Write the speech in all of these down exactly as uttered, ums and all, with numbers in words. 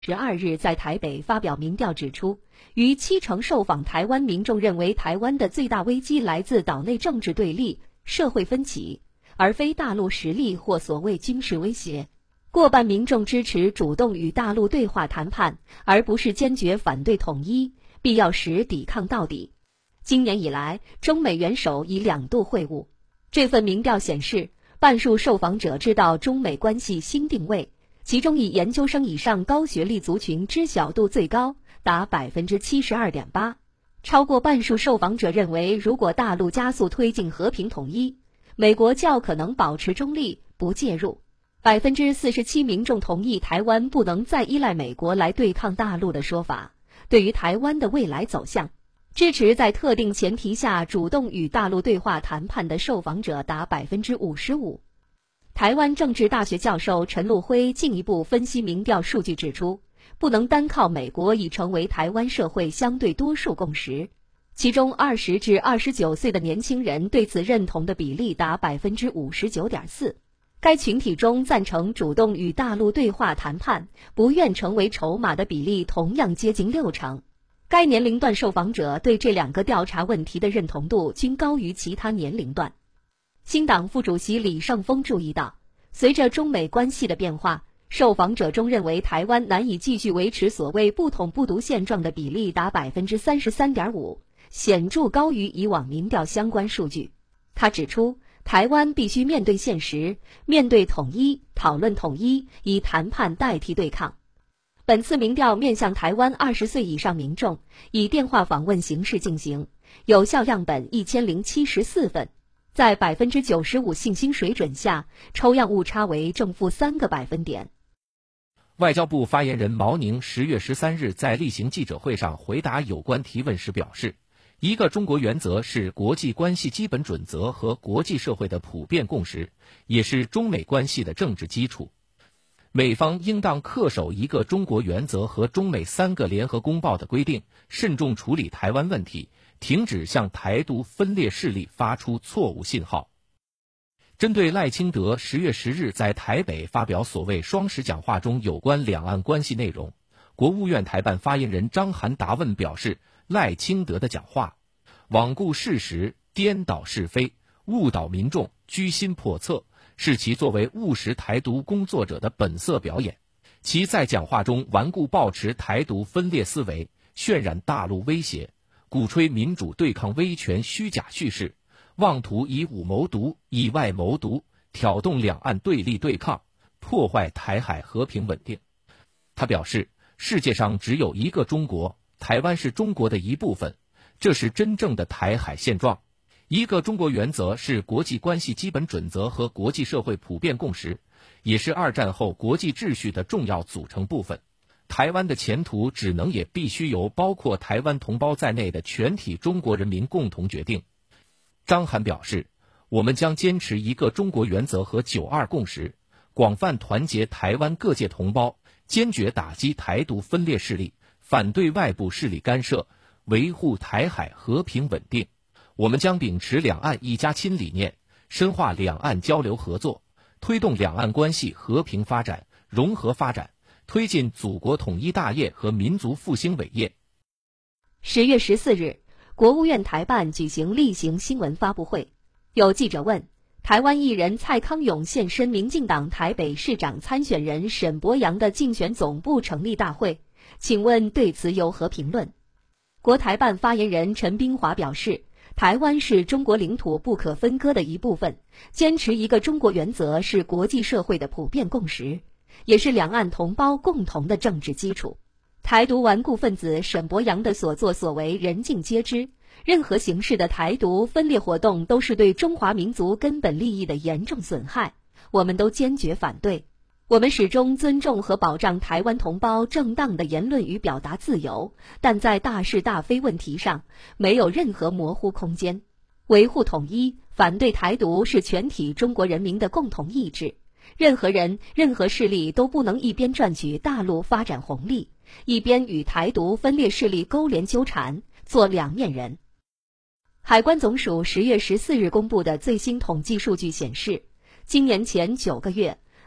十二日在台北发表民调指出，逾七成受访台湾民众认为台湾的最大危机来自岛内政治对立、社会分歧，而非大陆实力或所谓军事威胁。过半民众支持主动与大陆对话谈判，而不是坚决反对统一，必要时抵抗到底。今年以来，中美元首已两度会晤。这份民调显示，半数受访者知道中美关系新定位，其中以研究生以上高学历族群知晓度最高，达 百分之七十二点八。 超过半数受访者认为，如果大陆加速推进和平统一，美国较可能保持中立，不介入。百分之四十七民众同意台湾不能再依赖美国来对抗大陆的说法。对于台湾的未来走向，支持在特定前提下主动与大陆对话谈判的受访者达 百分之五十五。台湾政治大学教授陈陆辉进一步分析民调数据指出，不能单靠美国已成为台湾社会相对多数共识。其中二十至二十九岁的年轻人对此认同的比例达 百分之五十九点四。该群体中赞成主动与大陆对话谈判、不愿成为筹码的比例同样接近六成。该年龄段受访者对这两个调查问题的认同度均高于其他年龄段。新党副主席李胜峰注意到，随着中美关系的变化，受访者中认为台湾难以继续维持所谓不统不独现状的比例达 百分之三十三点五， 显著高于以往民调相关数据。他指出，台湾必须面对现实，面对统一，讨论统一，以谈判代替对抗。本次民调面向台湾二十岁以上民众，以电话访问形式进行，有效样本一千零七十四份，在 百分之九十五 信心水准下，抽样误差为正负三个百分点。 外交部发言人毛宁十月十三日在例行记者会上回答有关提问时表示，一个中国原则是国际关系基本准则和国际社会的普遍共识，也是中美关系的政治基础。美方应当恪守一个中国原则和中美三个联合公报的规定，慎重处理台湾问题，停止向台独分裂势力发出错误信号。针对赖清德十月十日在台北发表所谓双十讲话中有关两岸关系内容，国务院台办发言人张涵答问表示，赖清德的讲话罔顾事实、颠倒是非、误导民众、居心叵测，是其作为务实台独工作者的本色表演。其在讲话中顽固抱持台独分裂思维，渲染大陆威胁，鼓吹民主对抗威权虚假叙事，妄图以武谋独、以外谋独，挑动两岸对立对抗，破坏台海和平稳定。他表示，世界上只有一个中国，台湾是中国的一部分，这是真正的台海现状。一个中国原则是国际关系基本准则和国际社会普遍共识，也是二战后国际秩序的重要组成部分。台湾的前途只能也必须由包括台湾同胞在内的全体中国人民共同决定。张涵表示，我们将坚持一个中国原则和九二共识，广泛团结台湾各界同胞，坚决打击台独分裂势力，反对外部势力干涉，维护台海和平稳定。我们将秉持两岸一家亲理念，深化两岸交流合作，推动两岸关系和平发展、融合发展，推进祖国统一大业和民族复兴伟业。 十月十四日，国务院台办举行例行新闻发布会，有记者问，台湾艺人蔡康永现身民进党台北市长参选人沈伯洋的竞选总部成立大会，请问对此有何评论？国台办发言人陈冰华表示，台湾是中国领土不可分割的一部分，坚持一个中国原则是国际社会的普遍共识，也是两岸同胞共同的政治基础。台独顽固分子沈伯洋的所作所为人尽皆知，任何形式的台独分裂活动都是对中华民族根本利益的严重损害，我们都坚决反对。我们始终尊重和保障台湾同胞正当的言论与表达自由，但在大是大非问题上没有任何模糊空间。维护统一、反对台独是全体中国人民的共同意志，任何人、任何势力都不能一边赚取大陆发展红利，一边与台独分裂势力勾连纠缠，做两面人。海关总署十月十四日公布的最新统计数据显示，今年前九个月，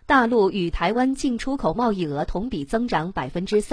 大陆与台湾进出口贸易额同比增长百分之三。